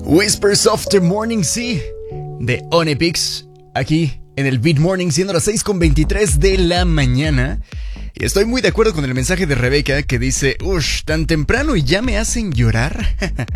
Whispers of the Morning Sea de Onepix, aquí en el Beat Morning, siendo las 6:23 de la mañana. Y estoy muy de acuerdo con el mensaje de Rebeca que dice: ush, tan temprano y ya me hacen llorar.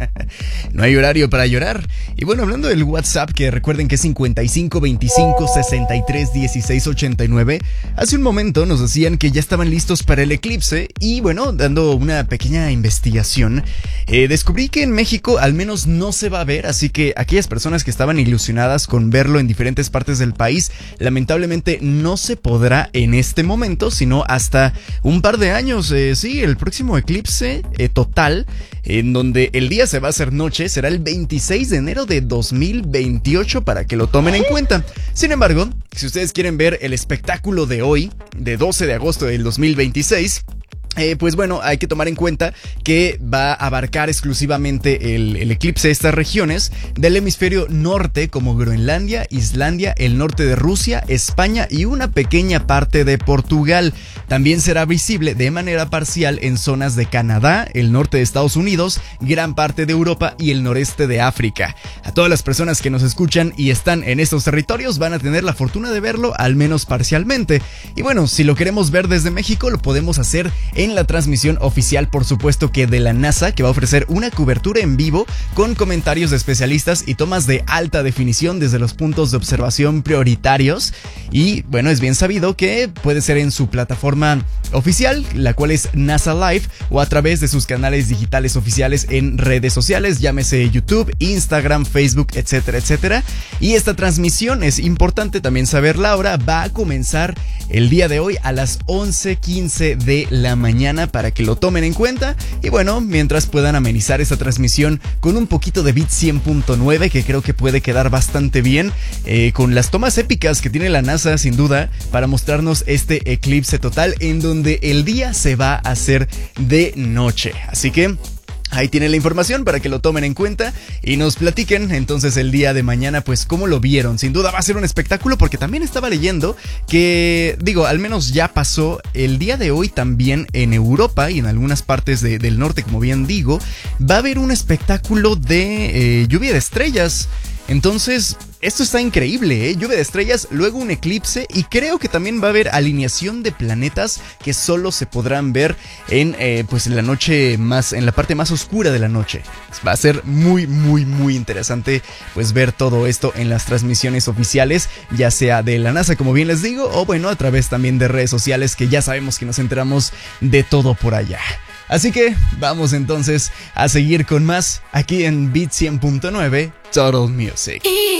No hay horario para llorar. Y bueno, hablando del WhatsApp, que recuerden que es 55 25 63 16 89. Hace un momento nos decían que ya estaban listos para el eclipse. Y bueno, dando una pequeña investigación, descubrí que en México al menos no se va a ver. Así que aquellas personas que estaban ilusionadas con verlo en diferentes partes del país, lamentablemente no se podrá en este momento, sino hasta un par de años. Sí, el próximo eclipse total, en donde el día se va a hacer noche, será el 26 de enero de 2028, para que lo tomen en cuenta. Sin embargo, si ustedes quieren ver el espectáculo de hoy, de 12 de agosto del 2026, pues bueno, hay que tomar en cuenta que va a abarcar exclusivamente el eclipse estas regiones del hemisferio norte, como Groenlandia, Islandia, el norte de Rusia, España y una pequeña parte de Portugal. También será visible de manera parcial en zonas de Canadá, el norte de Estados Unidos, gran parte de Europa y el noreste de África. A todas las personas que nos escuchan y están en estos territorios van a tener la fortuna de verlo, al menos parcialmente. Y bueno, si lo queremos ver desde México, lo podemos hacer en la transmisión oficial, por supuesto que de la NASA, que va a ofrecer una cobertura en vivo con comentarios de especialistas y tomas de alta definición desde los puntos de observación prioritarios. Y bueno, es bien sabido que puede ser en su plataforma oficial, la cual es NASA Live, o a través de sus canales digitales oficiales en redes sociales, llámese YouTube, Instagram, Facebook, etcétera, etcétera. Y esta transmisión, es importante también saber la hora, va a comenzar el día de hoy a las 11:15 de la mañana, para que lo tomen en cuenta. Y bueno, mientras puedan amenizar esta transmisión con un poquito de Beat 100.9, que creo que puede quedar bastante bien, con las tomas épicas que tiene la NASA, sin duda, para mostrarnos este eclipse total, en donde el día se va a hacer de noche. Así que ahí tienen la información para que lo tomen en cuenta y nos platiquen entonces el día de mañana, pues cómo lo vieron. Sin duda va a ser un espectáculo, porque también estaba leyendo que, al menos ya pasó el día de hoy también en Europa y en algunas partes del norte, como bien digo, va a haber un espectáculo de lluvia de estrellas. Entonces, esto está increíble, lluvia de estrellas, luego un eclipse, y creo que también va a haber alineación de planetas que solo se podrán ver en la noche más, en la parte más oscura de la noche. Va a ser muy, muy, muy interesante pues ver todo esto en las transmisiones oficiales, ya sea de la NASA, como bien les digo, o bueno, a través también de redes sociales, que ya sabemos que nos enteramos de todo por allá. Así que vamos entonces a seguir con más aquí en Beat 100.9 Total Music.